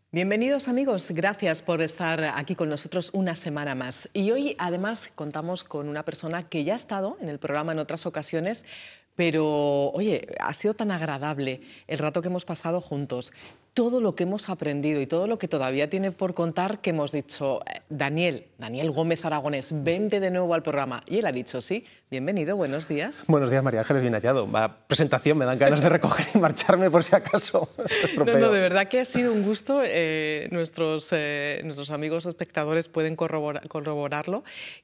Bienvenidos amigos, gracias por estar aquí con nosotros una semana más. Y hoy además contamos con una persona que ya ha estado en el programa en otras ocasiones, pero oye, ha sido tan agradable el rato que hemos pasado juntos, todo lo que hemos aprendido y todo lo que todavía tiene por contar, que hemos dicho, Daniel Gómez Aragonés, vente de nuevo al programa. Y él ha dicho sí. Bienvenido, buenos días. Buenos días, María Ángeles, bien hallado. Va, presentación, me dan ganas de recoger y marcharme por si acaso. No, de verdad que ha sido un gusto. Nuestros amigos espectadores pueden corroborarlo.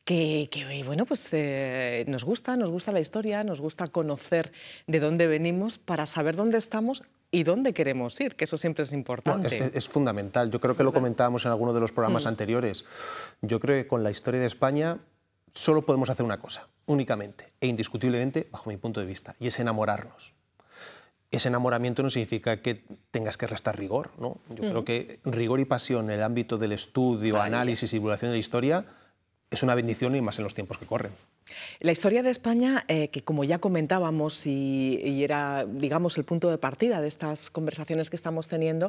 Bueno, pues nos gusta la historia, nos gusta conocer de dónde venimos para saber dónde estamos y dónde queremos ir, que eso siempre es importante. No, es fundamental. Yo creo que lo comentábamos en alguno de los programas anteriores. Yo creo que con la historia de España solo podemos hacer una cosa, únicamente e indiscutiblemente, bajo mi punto de vista, y es enamorarnos. Ese enamoramiento no significa que tengas que restar rigor, ¿no? Yo creo que rigor y pasión en el ámbito del estudio, análisis y divulgación de la historia es una bendición, y más en los tiempos que corren. La historia de España, que como ya comentábamos y era, digamos, el punto de partida de estas conversaciones que estamos teniendo,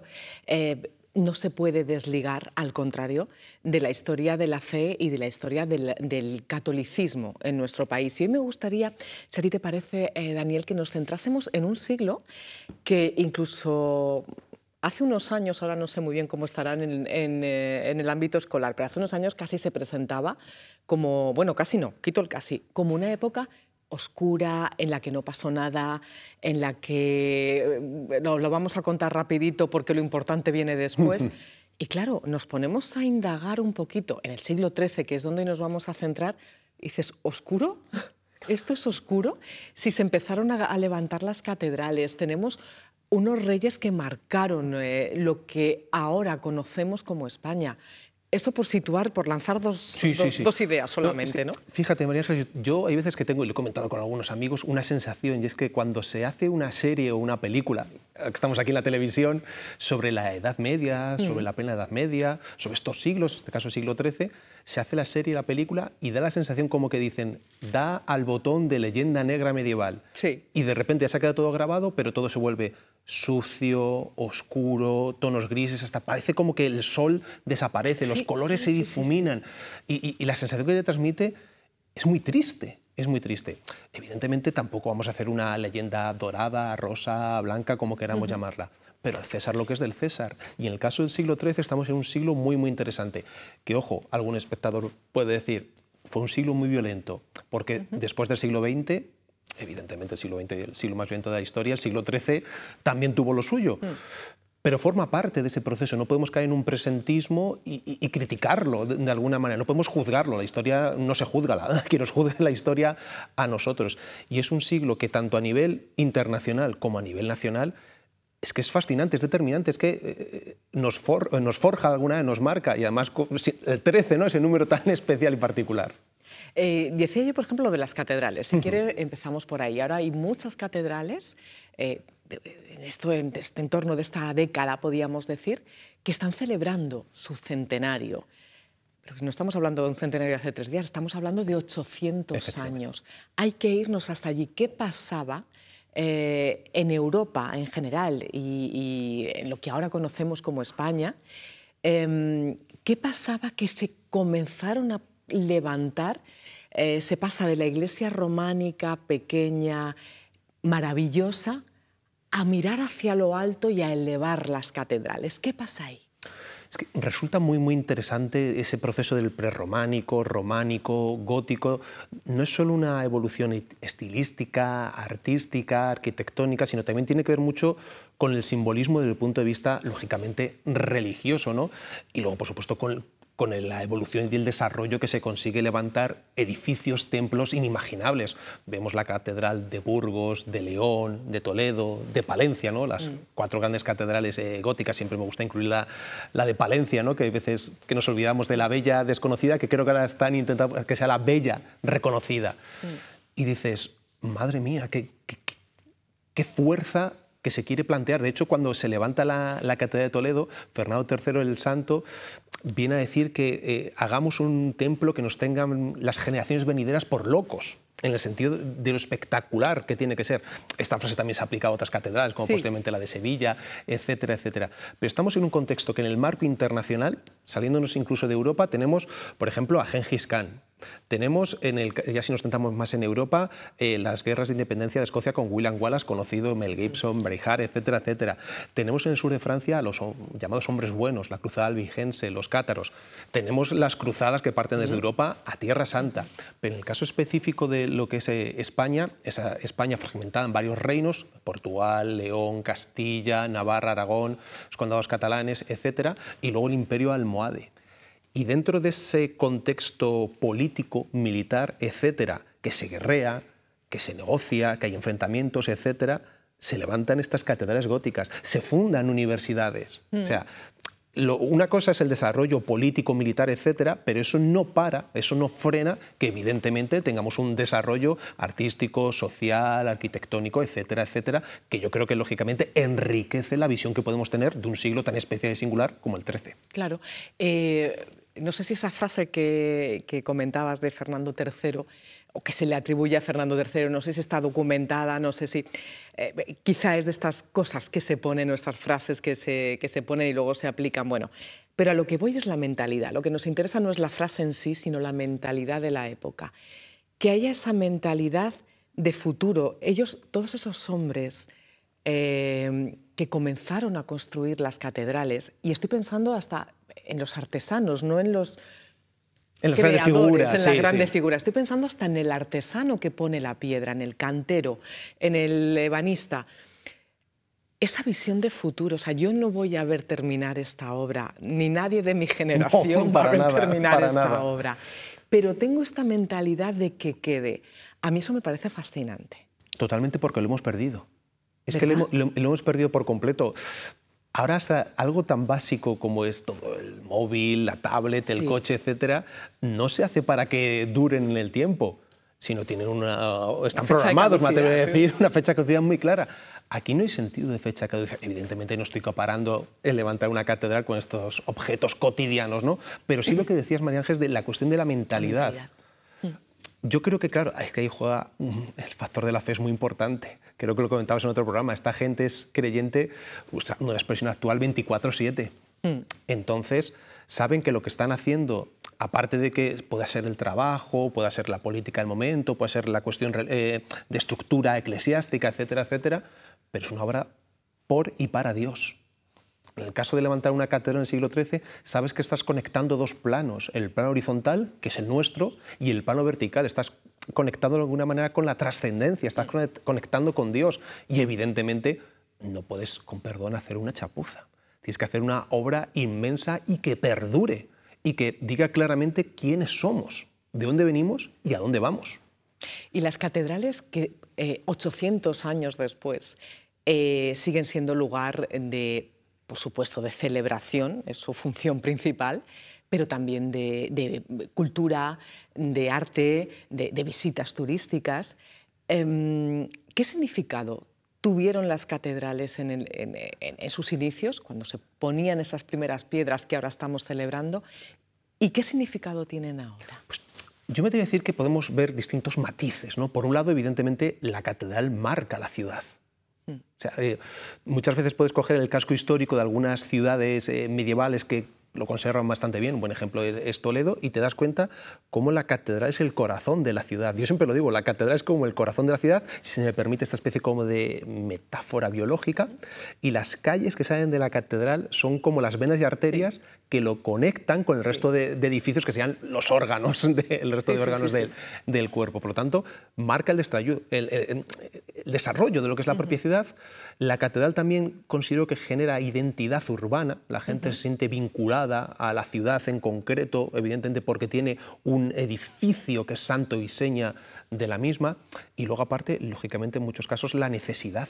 no se puede desligar, al contrario, de la historia de la fe y de la historia del catolicismo en nuestro país. Y hoy me gustaría, si a ti te parece, Daniel, que nos centrásemos en un siglo que incluso hace unos años, ahora no sé muy bien cómo estarán en el ámbito escolar, pero hace unos años casi se presentaba como, bueno, casi no, quito el casi, como una época oscura, en la que no pasó nada, en la que lo vamos a contar rapidito porque lo importante viene después. Y claro, nos ponemos a indagar un poquito en el siglo XIII, que es donde nos vamos a centrar, y dices, ¿oscuro? ¿Esto es oscuro? Si se empezaron a levantar las catedrales, tenemos unos reyes que marcaron lo que ahora conocemos como España. Eso por situar, por lanzar dos ideas solamente, ¿no? Fíjate, María Ángeles, yo hay veces que tengo, y lo he comentado con algunos amigos, una sensación, y es que cuando se hace una serie o una película, estamos aquí en la televisión, sobre la Edad Media, sobre la plena Edad Media, sobre estos siglos, en este caso siglo XIII, se hace la serie y la película y da la sensación como que dicen, da al botón de leyenda negra medieval. Sí. Y de repente ya se ha quedado todo grabado, pero todo se vuelve sucio, oscuro, tonos grises, hasta parece como que el sol desaparece, los colores se difuminan. Y la sensación que te transmite es muy triste, es muy triste. Evidentemente tampoco vamos a hacer una leyenda dorada, rosa, blanca, como queramos llamarla, pero el César lo que es del César. Y en el caso del siglo XIII estamos en un siglo muy, muy interesante, que, ojo, algún espectador puede decir, fue un siglo muy violento, porque después del siglo XX, evidentemente el siglo XX es el siglo más violento de la historia, el siglo XIII también tuvo lo suyo, pero forma parte de ese proceso. No podemos caer en un presentismo y criticarlo de alguna manera, no podemos juzgarlo, la historia no se juzga, que nos juzgue la historia a nosotros. Y es un siglo que tanto a nivel internacional como a nivel nacional es que es fascinante, es determinante, es que nos forja de alguna vez, nos marca, y además el 13, ¿no? Ese número tan especial y particular. Decía yo, por ejemplo, lo de las catedrales. Si quiere, empezamos por ahí. Ahora hay muchas catedrales, en este entorno de esta década, podríamos decir, que están celebrando su centenario. Pero no estamos hablando de un centenario de hace 3 días, estamos hablando de 800 años. Hay que irnos hasta allí. ¿Qué pasaba en Europa en general y en lo que ahora conocemos como España? ¿Qué pasaba que se comenzaron a levantar? Se pasa de la iglesia románica pequeña, maravillosa, a mirar hacia lo alto y a elevar las catedrales. ¿Qué pasa ahí? Es que resulta muy, muy interesante ese proceso del prerrománico, románico, gótico. No es solo una evolución estilística, artística, arquitectónica, sino también tiene que ver mucho con el simbolismo desde el punto de vista, lógicamente, religioso, ¿no? Y luego, por supuesto, con la evolución y el desarrollo que se consigue levantar edificios, templos inimaginables. Vemos la catedral de Burgos, de León, de Toledo, de Palencia, ¿no? Las 4 grandes catedrales góticas. Siempre me gusta incluir la de Palencia, ¿no? Que hay veces que nos olvidamos de la bella desconocida, que creo que ahora están intentando que sea la bella reconocida. Y dices, madre mía, qué fuerza que se quiere plantear. De hecho, cuando se levanta la Catedral de Toledo, Fernando III el Santo viene a decir que hagamos un templo que nos tengan las generaciones venideras por locos, en el sentido de lo espectacular que tiene que ser. Esta frase también se aplica a otras catedrales, como posteriormente la de Sevilla, etcétera, etcétera. Pero estamos en un contexto que en el marco internacional, saliéndonos incluso de Europa, tenemos, por ejemplo, a Gengis Khan. Tenemos, ya si nos centramos más en Europa, las guerras de independencia de Escocia con William Wallace, conocido, Mel Gibson, Braveheart, etcétera, etcétera. Tenemos en el sur de Francia a los llamados hombres buenos, la cruzada albigense, los cátaros. Tenemos las cruzadas que parten desde Europa a Tierra Santa. Pero en el caso específico de lo que es España, esa España fragmentada en varios reinos, Portugal, León, Castilla, Navarra, Aragón, los condados catalanes, etcétera, y luego el Imperio almohade. Y dentro de ese contexto político, militar, etcétera, que se guerrea, que se negocia, que hay enfrentamientos, etcétera, se levantan estas catedrales góticas, se fundan universidades. O sea, una cosa es el desarrollo político, militar, etcétera, pero eso no eso no frena que evidentemente tengamos un desarrollo artístico, social, arquitectónico, etcétera, etcétera, que yo creo que lógicamente enriquece la visión que podemos tener de un siglo tan especial y singular como el XIII. Claro. No sé si esa frase que comentabas de Fernando III, o que se le atribuye a Fernando III, no sé si está documentada, no sé si... quizá es de estas cosas que se ponen, o estas frases que se ponen y luego se aplican. Bueno, pero a lo que voy es la mentalidad. Lo que nos interesa no es la frase en sí, sino la mentalidad de la época. Que haya esa mentalidad de futuro. Ellos, todos esos hombres que comenzaron a construir las catedrales, y estoy pensando hasta en los artesanos, no en los las grandes figuras, en la grande figura. Estoy pensando hasta en el artesano que pone la piedra, en el cantero, en el ebanista. Esa visión de futuro, o sea, yo no voy a ver terminar esta obra, ni nadie de mi generación va a ver terminar esta obra, pero tengo esta mentalidad de que quede. A mí eso me parece fascinante. Totalmente, porque lo hemos perdido. Es que lo hemos perdido por completo. Ahora hasta algo tan básico como es todo el móvil, la tablet, el coche, etcétera, no se hace para que duren en el tiempo, sino están programados, me atrevo a decir, una fecha de caducidad muy clara. Aquí no hay sentido de fecha de caducidad. Evidentemente no estoy comparando el levantar una catedral con estos objetos cotidianos, ¿no? Pero sí lo que decías, María Ángeles, de la cuestión de la mentalidad. Yo creo que, claro, es que ahí juega el factor de la fe, es muy importante. Creo que lo comentabas en otro programa. Esta gente es creyente, usando una expresión actual, 24/7. Entonces, saben que lo que están haciendo, aparte de que pueda ser el trabajo, pueda ser la política del momento, pueda ser la cuestión de estructura eclesiástica, etcétera, etcétera, pero es una obra por y para Dios. En el caso de levantar una catedral en el siglo XIII, sabes que estás conectando dos planos, el plano horizontal, que es el nuestro, y el plano vertical. Estás conectado de alguna manera con la trascendencia, estás conectando con Dios. Y evidentemente no puedes, con perdón, hacer una chapuza. Tienes que hacer una obra inmensa y que perdure, y que diga claramente quiénes somos, de dónde venimos y a dónde vamos. Y las catedrales que 800 años después siguen siendo lugar de, por supuesto, de celebración, es su función principal, pero también de cultura, de arte, de visitas turísticas. ¿Qué significado tuvieron las catedrales en sus inicios, cuando se ponían esas primeras piedras que ahora estamos celebrando? ¿Y qué significado tienen ahora? Pues yo me atrevo a decir que podemos ver distintos matices, ¿no? Por un lado, evidentemente, la catedral marca la ciudad. O sea, muchas veces puedes coger el casco histórico de algunas ciudades medievales que lo conservan bastante bien, un buen ejemplo es Toledo, y te das cuenta cómo la catedral es el corazón de la ciudad. Yo siempre lo digo, la catedral es como el corazón de la ciudad, si se me permite esta especie como de metáfora biológica, y las calles que salen de la catedral son como las venas y arterias que lo conectan con el resto de edificios que sean los órganos, el resto de órganos del cuerpo. Por lo tanto, marca el desarrollo de lo que es la propia ciudad. La catedral también considero que genera identidad urbana, la gente se siente vinculada a la ciudad en concreto, evidentemente porque tiene un edificio que es santo y seña de la misma, y luego aparte, lógicamente, en muchos casos, la necesidad.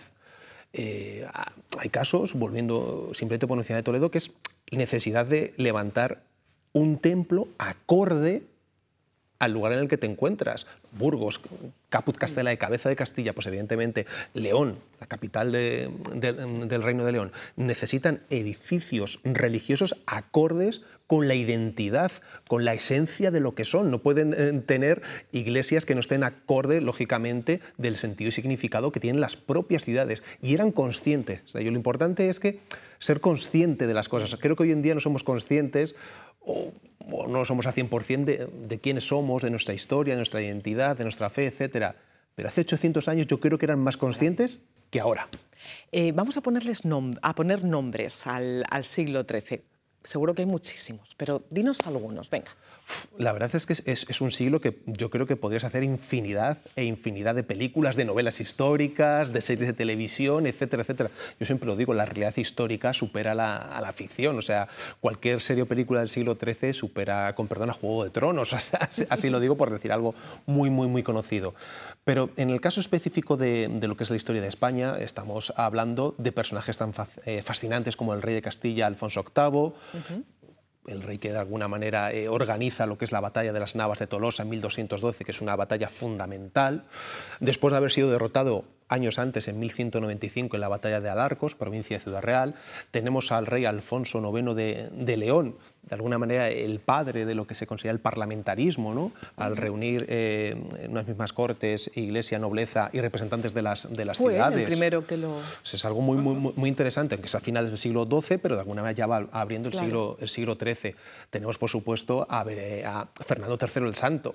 Hay casos, volviendo simplemente por la ciudad de Toledo, que es necesidad de levantar un templo acorde al lugar en el que te encuentras. Burgos, Caput Castellae, cabeza de Castilla, pues evidentemente León, la capital del Reino de León, necesitan edificios religiosos acordes con la identidad, con la esencia de lo que son. No pueden tener iglesias que no estén acorde, lógicamente, del sentido y significado que tienen las propias ciudades. Y eran conscientes. O sea, lo importante es que ser consciente de las cosas. Creo que hoy en día no somos conscientes o no somos al 100% de quiénes somos, de nuestra historia, de nuestra identidad, de nuestra fe, etc. Pero hace 800 años yo creo que eran más conscientes que ahora. Vamos a poner nombres al siglo XIII. Seguro que hay muchísimos, pero dinos algunos, venga. La verdad es que es un siglo que yo creo que podrías hacer infinidad e infinidad de películas, de novelas históricas, de series de televisión, etcétera, etcétera. Yo siempre lo digo, la realidad histórica supera a la ficción. O sea, cualquier serie o película del siglo XIII supera, con perdón, a Juego de Tronos. O sea, así lo digo por decir algo muy, muy, muy conocido. Pero en el caso específico de lo que es la historia de España, estamos hablando de personajes tan fascinantes como el rey de Castilla, Alfonso VIII, el rey que de alguna manera organiza lo que es la batalla de las Navas de Tolosa en 1212, que es una batalla fundamental, después de haber sido derrotado años antes, en 1195, en la batalla de Alarcos, provincia de Ciudad Real. Tenemos al rey Alfonso IX de León, de alguna manera el padre de lo que se considera el parlamentarismo, ¿no? Al reunir en unas mismas cortes, iglesia, nobleza y representantes de las Fue ciudades. el primero que lo... Es algo muy interesante, aunque es a finales del siglo XII, pero de alguna manera ya va abriendo el siglo XIII. Tenemos, por supuesto, a Fernando III el Santo,